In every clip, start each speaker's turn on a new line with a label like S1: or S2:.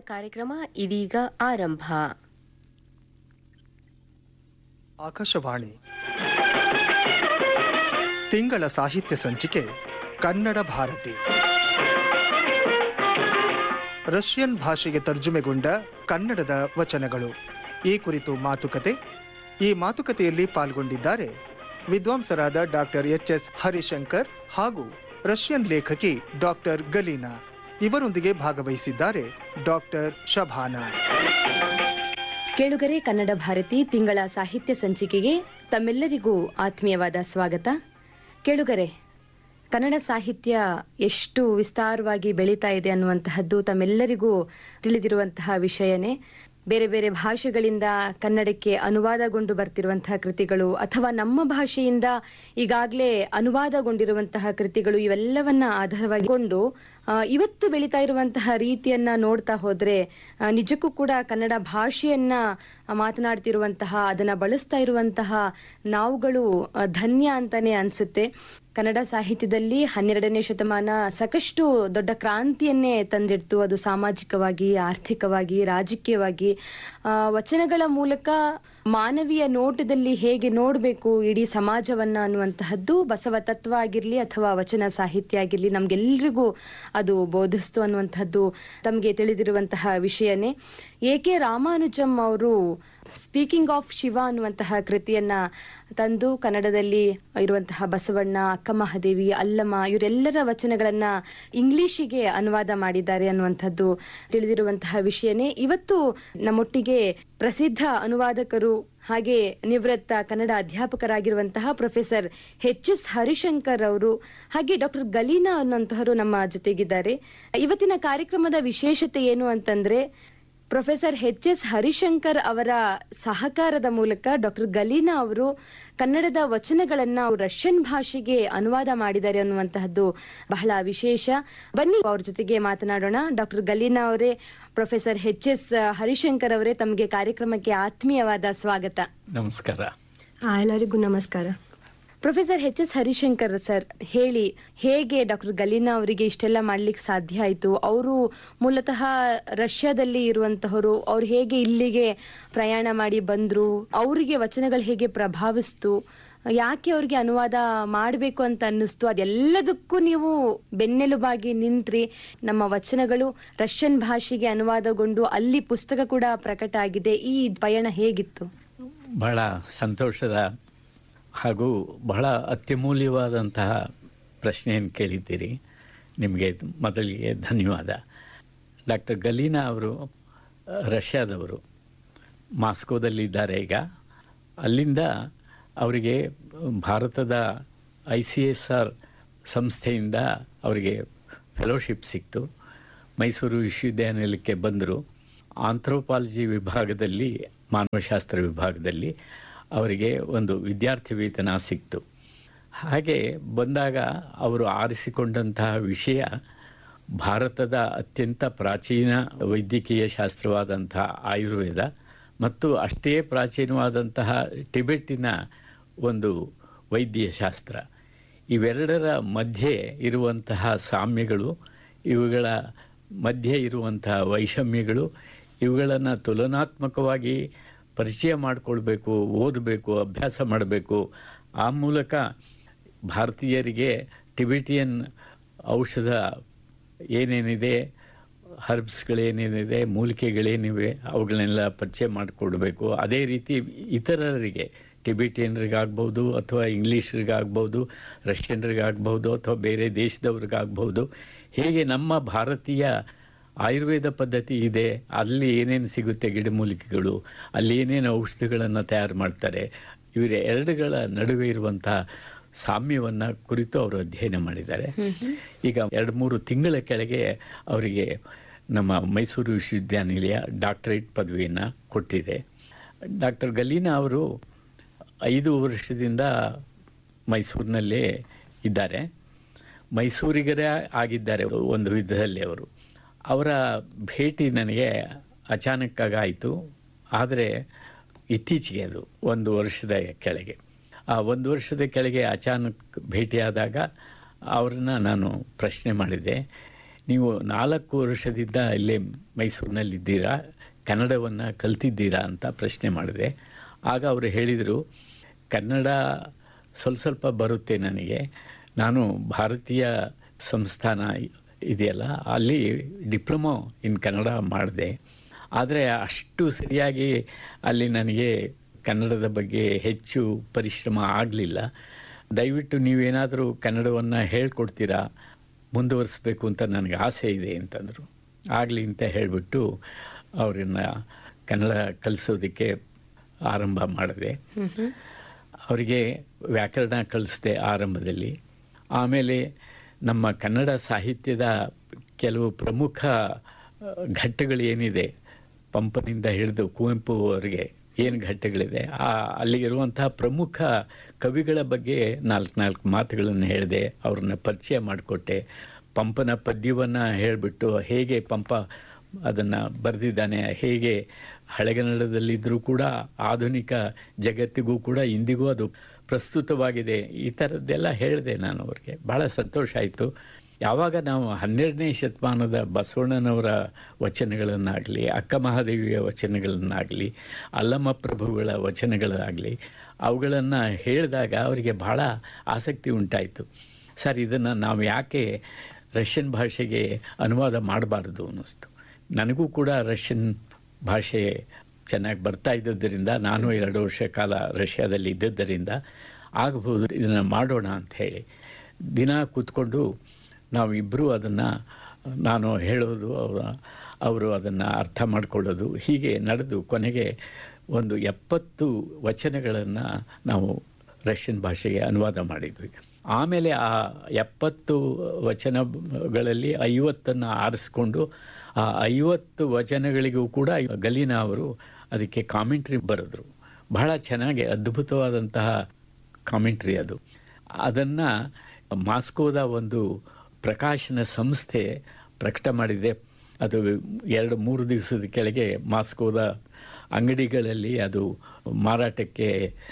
S1: ಕಾರ್ಯಕ್ರಮ ಇದೀಗ ಆರಂಭ.
S2: ಆಕಾಶವಾಣಿ ತಿಂಗಳ ಸಾಹಿತ್ಯ ಸಂಚಿಕೆ ಕನ್ನಡ ಭಾರತಿ. ರಷ್ಯನ್ ಭಾಷೆಗೆ ತರ್ಜುಮೆಗೊಂಡ ಕನ್ನಡದ ವಚನಗಳು ಈ ಕುರಿತು ಮಾತುಕತೆ. ಈ ಮಾತುಕತೆಯಲ್ಲಿ ಪಾಲ್ಗೊಂಡಿದ್ದಾರೆ ವಿದ್ವಾಂಸರಾದ ಡಾಕ್ಟರ್ ಎಚ್.ಎಸ್. ಹರಿಶಂಕರ್ ಹಾಗೂ ರಷ್ಯನ್ ಲೇಖಕಿ ಡಾಕ್ಟರ್ ಗಲೀನಾ. ಇವರೊಂದಿಗೆ ಭಾಗವಹಿಸಿದ್ದಾರೆ ಡಾಕ್ಟರ್ ಶಭಾನಾ.
S1: ಕೇಳುಗರೆ, ಕನ್ನಡ ಭಾರತಿ ತಿಂಗಳ ಸಾಹಿತ್ಯ ಸಂಚಿಕೆಗೆ ತಮ್ಮೆಲ್ಲರಿಗೂ ಆತ್ಮೀಯವಾದ ಸ್ವಾಗತ. ಕೇಳುಗರೆ, ಕನ್ನಡ ಸಾಹಿತ್ಯ ಎಷ್ಟು ವಿಸ್ತಾರವಾಗಿ ಬೆಳೀತಾ ಇದೆ ಅನ್ನುವಂತಹದ್ದು ತಮ್ಮೆಲ್ಲರಿಗೂ ತಿಳಿದಿರುವಂತಹ ವಿಷಯನೇ. ಬೇರೆ ಬೇರೆ ಭಾಷೆಗಳಿಂದ ಕನ್ನಡಕ್ಕೆ ಅನುವಾದಗೊಂಡು ಬರ್ತಿರುವಂತಹ ಕೃತಿಗಳು ಅಥವಾ ನಮ್ಮ ಭಾಷೆಯಿಂದ ಈಗಾಗಲೇ ಅನುವಾದಗೊಂಡಿರುವಂತಹ ಕೃತಿಗಳು ಇವೆಲ್ಲವನ್ನ ಆಧಾರವಾಗಿಕೊಂಡು ಇವತ್ತು ಬೆಳೀತಾ ಇರುವಂತಹ ರೀತಿಯನ್ನ ನೋಡ್ತಾ ಹೋದ್ರೆ ನಿಜಕ್ಕೂ ಕೂಡ ಕನ್ನಡ ಭಾಷೆಯನ್ನ ಮಾತನಾಡ್ತಿರುವಂತಹ, ಅದನ್ನ ಬಳಸ್ತಾ ಇರುವಂತಹ ನಾವುಗಳು ಧನ್ಯ ಅಂತಾನೆ ಅನ್ಸುತ್ತೆ. ಕನ್ನಡ ಸಾಹಿತ್ಯದಲ್ಲಿ 12ನೇ ಶತಮಾನ ಸಾಕಷ್ಟು ದೊಡ್ಡ ಕ್ರಾಂತಿಯನ್ನೇ ತಂದಿಡ್ತು. ಅದು ಸಾಮಾಜಿಕವಾಗಿ, ಆರ್ಥಿಕವಾಗಿ, ರಾಜಕೀಯವಾಗಿ. ವಚನಗಳ ಮೂಲಕ ಮಾನವೀಯ ನೋಟದಲ್ಲಿ ಹೇಗೆ ನೋಡಬೇಕು ಇಡೀ ಸಮಾಜವನ್ನ ಅನ್ನುವಂತಹದ್ದು ಬಸವ ತತ್ವ ಆಗಿರ್ಲಿ ಅಥವಾ ವಚನ ಸಾಹಿತ್ಯ ಆಗಿರ್ಲಿ ನಮ್ಗೆಲ್ರಿಗೂ ಅದು ಬೋಧಿಸ್ತು ಅನ್ನುವಂಥದ್ದು ತಮಗೆ ತಿಳಿದಿರುವಂತಹ ವಿಷಯನೇ. ಎ.ಕೆ. ರಾಮಾನುಜಂ ಅವರು ಸ್ಪೀಕಿಂಗ್ ಆಫ್ ಶಿವ ಅನ್ನುವಂತಹ ಕೃತಿಯನ್ನ ತಂದು ಕನ್ನಡದಲ್ಲಿ ಇರುವಂತಹ ಬಸವಣ್ಣ, ಅಕ್ಕ ಮಹಾದೇವಿ, ಅಲ್ಲಮ್ಮ ಇವರೆಲ್ಲರ ವಚನಗಳನ್ನ ಇಂಗ್ಲಿಷಿಗೆ ಅನುವಾದ ಮಾಡಿದ್ದಾರೆ ಅನ್ನುವಂಥದ್ದು ತಿಳಿದಿರುವಂತಹ ವಿಷಯನೇ. ಇವತ್ತು ನಮ್ಮೊಟ್ಟಿಗೆ ಪ್ರಸಿದ್ಧ ಅನುವಾದಕರು ಹಾಗೆ ನಿವೃತ್ತ ಕನ್ನಡ ಅಧ್ಯಾಪಕರಾಗಿರುವಂತಹ ಪ್ರೊಫೆಸರ್ ಎಚ್.ಎಸ್. ಹರಿಶಂಕರ್ ಅವರು ಹಾಗೆ ಡಾಕ್ಟರ್ ಗಲೀನಾ ಅನ್ನುವಂತಹವರು ನಮ್ಮ ಜೊತೆಗಿದ್ದಾರೆ. ಇವತ್ತಿನ ಕಾರ್ಯಕ್ರಮದ ವಿಶೇಷತೆ ಏನು ಅಂತಂದ್ರೆ, ಪ್ರೊಫೆಸರ್ ಎಚ್.ಎಸ್. ಹರಿಶಂಕರ್ ಅವರ ಸಹಕಾರದ ಮೂಲಕ ಡಾಕ್ಟರ್ ಗಲೀನಾ ಅವರು ಕನ್ನಡದ ವಚನಗಳನ್ನ ರಷ್ಯನ್ ಭಾಷೆಗೆ ಅನುವಾದ ಮಾಡಿದ್ದಾರೆ ಅನ್ನುವಂತಹದ್ದು ಬಹಳ ವಿಶೇಷ. ಬನ್ನಿ ಅವ್ರ ಜೊತೆಗೆ ಮಾತನಾಡೋಣ. ಡಾಕ್ಟರ್ ಗಲೀನಾ ಅವರೇ, ಪ್ರೊಫೆಸರ್ ಎಚ್.ಎಸ್. ಹರಿಶಂಕರ್ ಅವರೇ, ತಮಗೆ ಕಾರ್ಯಕ್ರಮಕ್ಕೆ ಆತ್ಮೀಯವಾದ ಸ್ವಾಗತ.
S3: ನಮಸ್ಕಾರ.
S1: ಎಲ್ಲರಿಗೂ ನಮಸ್ಕಾರ. ಪ್ರೊಫೆಸರ್ ಎಚ್.ಎಸ್. ಹರಿಶಂಕರ್ ಸರ್, ಹೇಳಿ, ಹೇಗೆ ಡಾಕ್ಟರ್ ಗಲೀನಾ ಅವರಿಗೆ ಇಷ್ಟೆಲ್ಲ ಮಾಡ್ಲಿಕ್ಕೆ ಸಾಧ್ಯ ಆಯ್ತು? ಅವರು ಮೂಲತಃ ರಷ್ಯಾದಲ್ಲಿ ಇರುವಂತಹವರು, ಅವ್ರು ಹೇಗೆ ಇಲ್ಲಿಗೆ ಪ್ರಯಾಣ ಮಾಡಿ ಬಂದ್ರು? ಅವರಿಗೆ ವಚನಗಳು ಹೇಗೆ ಪ್ರಭಾವಿಸ್ತು? ಯಾಕೆ ಅವ್ರಿಗೆ ಅನುವಾದ ಮಾಡಬೇಕು ಅಂತ ಅನ್ನಿಸ್ತು? ಅದೆಲ್ಲದಕ್ಕೂ ನೀವು ಬೆನ್ನೆಲುಬಾಗಿ ನಿಂತ್ರಿ. ನಮ್ಮ ವಚನಗಳು ರಷ್ಯನ್ ಭಾಷೆಗೆ ಅನುವಾದಗೊಂಡು ಅಲ್ಲಿ ಪುಸ್ತಕ ಕೂಡ ಪ್ರಕಟ ಆಗಿದೆ. ಈ ಪಯಣ ಹೇಗಿತ್ತು?
S3: ಬಹಳ ಸಂತೋಷದ ಹಾಗೂ ಬಹಳ ಅತ್ಯಮೂಲ್ಯವಾದಂತಹ ಪ್ರಶ್ನೆಯನ್ನು ಕೇಳಿದ್ದೀರಿ. ನಿಮಗೆ ಮೊದಲಿಗೆ ಧನ್ಯವಾದ. ಡಾಕ್ಟರ್ ಗಲೀನಾ ಅವರು ರಷ್ಯಾದವರು, ಮಾಸ್ಕೋದಲ್ಲಿದ್ದಾರೆ ಈಗ. ಅಲ್ಲಿಂದ ಅವರಿಗೆ ಭಾರತದ ICSR ಸಂಸ್ಥೆಯಿಂದ ಅವರಿಗೆ ಫೆಲೋಶಿಪ್ ಸಿಕ್ತು. ಮೈಸೂರು ವಿಶ್ವವಿದ್ಯಾನಿಲಯಕ್ಕೆ ಬಂದರು. ಆಂಥ್ರೋಪಾಲಜಿ ವಿಭಾಗದಲ್ಲಿ, ಮಾನವಶಾಸ್ತ್ರ ವಿಭಾಗದಲ್ಲಿ ಅವರಿಗೆ ಒಂದು ವಿದ್ಯಾರ್ಥಿ ವೇತನ ಸಿಕ್ತು. ಹಾಗೆ ಬಂದಾಗ ಅವರು ಆರಿಸಿಕೊಂಡಂತಹ ವಿಷಯ ಭಾರತದ ಅತ್ಯಂತ ಪ್ರಾಚೀನ ವೈದ್ಯಕೀಯ ಶಾಸ್ತ್ರವಾದಂತಹ ಆಯುರ್ವೇದ ಮತ್ತು ಅಷ್ಟೇ ಪ್ರಾಚೀನವಾದಂತಹ ಟಿಬೆಟ್ಟಿನ ಒಂದು ವೈದ್ಯಶಾಸ್ತ್ರ. ಇವೆರಡರ ಮಧ್ಯೆ ಇರುವಂತಹ ಸಾಮ್ಯಗಳು, ಇವುಗಳ ಮಧ್ಯೆ ಇರುವಂತಹ ವೈಷಮ್ಯಗಳು, ಇವುಗಳನ್ನು ತುಲನಾತ್ಮಕವಾಗಿ ಪರಿಚಯ ಮಾಡಿಕೊಳ್ಬೇಕು, ಓದಬೇಕು, ಅಭ್ಯಾಸ ಮಾಡಬೇಕು. ಆ ಮೂಲಕ ಭಾರತೀಯರಿಗೆ ಟಿಬೆಟಿಯನ್ ಔಷಧ ಏನೇನಿದೆ, ಹರ್ಬ್ಸ್ಗಳೇನೇನಿದೆ, ಮೂಲಿಕೆಗಳೇನಿವೆ, ಅವುಗಳನ್ನೆಲ್ಲ ಪರಿಚಯ ಮಾಡಿಕೊಡ್ಬೇಕು. ಅದೇ ರೀತಿ ಇತರರಿಗೆ, ಟಿಬೆಟಿಯನ್ರಿಗಾಗ್ಬೋದು ಅಥವಾ ಇಂಗ್ಲೀಷರಿಗಾಗ್ಬೋದು, ರಷ್ಯನ್ರಿಗಾಗ್ಬೋದು ಅಥವಾ ಬೇರೆ ದೇಶದವ್ರಿಗಾಗ್ಬೋದು, ಹೇಗೆ ನಮ್ಮ ಭಾರತೀಯ ಆಯುರ್ವೇದ ಪದ್ಧತಿ ಇದೆ, ಅಲ್ಲಿ ಏನೇನು ಸಿಗುತ್ತೆ ಗಿಡಮೂಲಿಕೆಗಳು, ಅಲ್ಲಿ ಏನೇನು ಔಷಧಿಗಳನ್ನು ತಯಾರು ಮಾಡ್ತಾರೆ, ಇವರ ಎರಡುಗಳ ನಡುವೆ ಇರುವಂತಹ ಸಾಮ್ಯವನ್ನು ಕುರಿತು ಅವರು ಅಧ್ಯಯನ ಮಾಡಿದ್ದಾರೆ. ಈಗ 2-3 ತಿಂಗಳ ಕೆಳಗೆ ಅವರಿಗೆ ನಮ್ಮ ಮೈಸೂರು ವಿಶ್ವವಿದ್ಯಾನಿಲಯ ಡಾಕ್ಟರೇಟ್ ಪದವಿಯನ್ನು ಕೊಟ್ಟಿದೆ. ಡಾಕ್ಟರ್ ಗಲೀನಾ ಅವರು 5 ವರ್ಷದಿಂದ ಮೈಸೂರಿನಲ್ಲೇ ಇದ್ದಾರೆ. ಮೈಸೂರಿಗರೇ ಆಗಿದ್ದಾರೆ ಒಂದು ವಿಧದಲ್ಲಿ. ಅವರ ಭೇಟಿ ನನಗೆ ಅಚಾನಕ್ಕಾಗಾಯಿತು. ಆದರೆ ಇತ್ತೀಚೆಗೆ, ಅದು 1 ವರ್ಷದ ಕೆಳಗೆ, ಆ 1 ವರ್ಷದ ಕೆಳಗೆ ಅಚಾನಕ್ ಭೇಟಿಯಾದಾಗ ಅವ್ರನ್ನ ನಾನು ಪ್ರಶ್ನೆ ಮಾಡಿದೆ, ನೀವು 4 ವರ್ಷದಿಂದ ಇಲ್ಲೇ ಮೈಸೂರಿನಲ್ಲಿದ್ದೀರಾ, ಕನ್ನಡವನ್ನು ಕಲ್ತಿದ್ದೀರಾ ಅಂತ ಪ್ರಶ್ನೆ ಮಾಡಿದೆ. ಆಗ ಅವರು ಹೇಳಿದರು, ಕನ್ನಡ ಸ್ವಲ್ಪ ಬರುತ್ತೆ ನನಗೆ, ನಾನು ಭಾರತೀಯ ಸಂಸ್ಥಾನ ಇದೆಯಲ್ಲ ಅಲ್ಲಿ ಡಿಪ್ಲೊಮೊ ಇನ್ ಕನ್ನಡ ಮಾಡಿದೆ. ಆದರೆ ಅಷ್ಟು ಸರಿಯಾಗಿ ಅಲ್ಲಿ ನನಗೆ ಕನ್ನಡದ ಬಗ್ಗೆ ಹೆಚ್ಚು ಪರಿಶ್ರಮ ಆಗಲಿಲ್ಲ. ದಯವಿಟ್ಟು ನೀವೇನಾದರೂ ಕನ್ನಡವನ್ನು ಹೇಳ್ಕೊಡ್ತೀರಾ, ಮುಂದುವರಿಸ್ಬೇಕು ಅಂತ ನನಗೆ ಆಸೆ ಇದೆ ಅಂತಂದರು. ಆಗಲಿ ಅಂತ ಹೇಳಿಬಿಟ್ಟು ಅವರನ್ನ ಕನ್ನಡ ಕಲಿಸೋದಕ್ಕೆ ಆರಂಭ ಮಾಡಿದೆ. ಅವರಿಗೆ ವ್ಯಾಕರಣ ಕಲಿಸಿದೆ ಆರಂಭದಲ್ಲಿ. ಆಮೇಲೆ ನಮ್ಮ ಕನ್ನಡ ಸಾಹಿತ್ಯದ ಕೆಲವು ಪ್ರಮುಖ ಘಟ್ಟಗಳೇನಿದೆ, ಪಂಪನಿಂದ ಹಿಡಿದು ಕುವೆಂಪು ಅವರಿಗೆ ಏನು ಘಟ್ಟಗಳಿದೆ, ಅಲ್ಲಿರುವಂತಹ ಪ್ರಮುಖ ಕವಿಗಳ ಬಗ್ಗೆ 4 ಮಾತುಗಳನ್ನು ಹೇಳಿದೆ. ಅವ್ರನ್ನ ಪರಿಚಯ ಮಾಡಿಕೊಟ್ಟೆ. ಪಂಪನ ಪದ್ಯವನ್ನು ಹೇಳಿಬಿಟ್ಟು ಹೇಗೆ ಪಂಪ ಅದನ್ನು ಬರೆದಿದ್ದಾನೆ, ಹೇಗೆ ಹಳೆಗನ್ನಡದಲ್ಲಿದ್ದರೂ ಕೂಡ ಆಧುನಿಕ ಜಗತ್ತಿಗೂ ಕೂಡ ಇಂದಿಗೂ ಅದು ಪ್ರಸ್ತುತವಾಗಿದೆ, ಈ ಥರದ್ದೆಲ್ಲ ಹೇಳಿದೆ ನಾನು ಅವ್ರಿಗೆ. ಭಾಳ ಸಂತೋಷ ಆಯಿತು. ಯಾವಾಗ ನಾವು 12ನೇ ಶತಮಾನದ ಬಸವಣ್ಣನವರ ವಚನಗಳನ್ನಾಗಲಿ, ಅಕ್ಕ ಮಹಾದೇವಿಯ ವಚನಗಳನ್ನಾಗಲಿ, ಅಲ್ಲಮ್ಮ ಪ್ರಭುಗಳ ವಚನಗಳಾಗಲಿ ಅವುಗಳನ್ನು ಹೇಳಿದಾಗ ಅವರಿಗೆ ಬಹಳ ಆಸಕ್ತಿ ಉಂಟಾಯಿತು. ಸರ್, ಇದನ್ನು ನಾವು ಯಾಕೆ ರಷ್ಯನ್ ಭಾಷೆಗೆ ಅನುವಾದ ಮಾಡಬಾರ್ದು ಅನ್ನಿಸ್ತು. ನನಗೂ ಕೂಡ ರಷ್ಯನ್ ಭಾಷೆ ಚೆನ್ನಾಗಿ ಬರ್ತಾ ಇದ್ದದ್ದರಿಂದ, ನಾನು 2 ವರ್ಷ ಕಾಲ ರಷ್ಯಾದಲ್ಲಿ ಇದ್ದದ್ದರಿಂದ ಆಗಬಹುದು ಇದನ್ನು ಮಾಡೋಣ ಅಂತ ಹೇಳಿ ದಿನ ಕೂತ್ಕೊಂಡು ನಾವಿಬ್ಬರೂ ಅದನ್ನು, ನಾನು ಹೇಳೋದು ಅವರು ಅದನ್ನು ಅರ್ಥ ಮಾಡಿಕೊಳ್ಳೋದು, ಹೀಗೆ ನಡೆದು ಕೊನೆಗೆ ಒಂದು 70 ವಚನಗಳನ್ನು ನಾವು ರಷ್ಯನ್ ಭಾಷೆಗೆ ಅನುವಾದ ಮಾಡಿದ್ವಿ. ಆಮೇಲೆ ಆ 70 ವಚನಗಳಲ್ಲಿ 50 ಆರಿಸ್ಕೊಂಡು ಆ 50 ವಚನಗಳಿಗೂ ಕೂಡ ಗಲೀನಾ ಅವರು ಅದಕ್ಕೆ ಕಾಮೆಂಟ್ರಿ ಬರೆದ್ರು. ಬಹಳ ಚೆನ್ನಾಗಿ ಅದ್ಭುತವಾದಂತಹ ಕಾಮೆಂಟ್ರಿ ಅದು. ಅದನ್ನು ಮಾಸ್ಕೋದ ಒಂದು ಪ್ರಕಾಶನ ಸಂಸ್ಥೆ ಪ್ರಕಟ ಮಾಡಿದೆ. ಅದು 2-3 ದಿವಸದ ಕೆಳಗೆ ಮಾಸ್ಕೋದ ಅಂಗಡಿಗಳಲ್ಲಿ ಅದು ಮಾರಾಟಕ್ಕೆ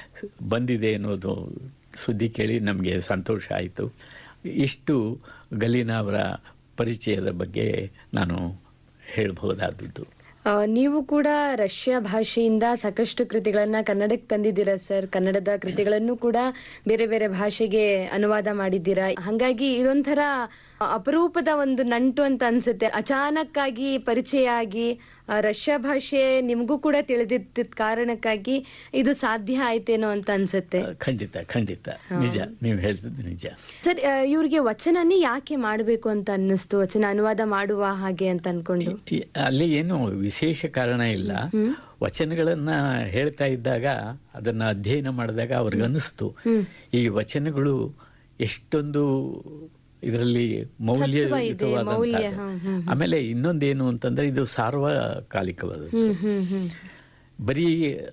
S3: ಬಂದಿದೆ ಅನ್ನೋದು ಸುದ್ದಿ ಕೇಳಿ ನಮಗೆ ಸಂತೋಷ ಆಯಿತು. ಇಷ್ಟು ಗಲೀನಾ ಅವರ ಪರಿಚಯದ ಬಗ್ಗೆ ನಾನು ಹೇಳಬಹುದಾದದ್ದು.
S1: ನೀವು ಕೂಡ ರಷ್ಯಾ ಭಾಷೆಯಿಂದ ಸಾಕಷ್ಟು ಕೃತಿಗಳನ್ನ ಕನ್ನಡಕ್ಕೆ ತಂದಿದ್ದೀರಾ ಸರ್. ಕನ್ನಡದ ಕೃತಿಗಳನ್ನು ಕೂಡ ಬೇರೆ ಬೇರೆ ಭಾಷೆಗೆ ಅನುವಾದ ಮಾಡಿದ್ದೀರಾ. ಹಾಗಾಗಿ ಇದೊಂಥರ ಅಪರೂಪದ ಒಂದು ನಂಟು ಅಂತ ಅನ್ಸುತ್ತೆ. ಅಚಾನಕ್ ಆಗಿ ಪರಿಚಯ ಆಗಿ ರಷ್ಯಾ ಭಾಷೆ ನಿಮಗೂ ಕೂಡ ತಿಳಿದಿದ್ದ ಕಾರಣಕ್ಕಾಗಿ ಇದು ಸಾಧ್ಯ ಆಯ್ತೇನೋ ಅಂತ ಅನ್ಸುತ್ತೆ.
S3: ಖಂಡಿತ ನಿಜ, ನೀವು ಹೇಳ್ತಿದ್ದು ನಿಜ.
S1: ಸರ್, ಇವ್ರಿಗೆ ವಚನನೇ ಯಾಕೆ ಮಾಡಬೇಕು ಅಂತ ಅನ್ನಿಸ್ತು, ವಚನ ಅನುವಾದ ಮಾಡುವ ಹಾಗೆ ಅಂತ ಅನ್ಕೊಂಡು?
S3: ಅಲ್ಲಿ ಏನು ವಿಶೇಷ ಕಾರಣ ಇಲ್ಲ. ವಚನಗಳನ್ನ ಹೇಳ್ತಾ ಇದ್ದಾಗ, ಅದನ್ನ ಅಧ್ಯಯನ ಮಾಡಿದಾಗ ಅವ್ರಿಗೆ ಅನ್ನಿಸ್ತು ಈ ವಚನಗಳು ಎಷ್ಟೊಂದು ಇದರಲ್ಲಿ ಮೌಲ್ಯ. ಆಮೇಲೆ ಇನ್ನೊಂದೇನು ಅಂತಂದ್ರೆ ಇದು ಸಾರ್ವಕಾಲಿಕವಾದದ್ದು. ಬರೀ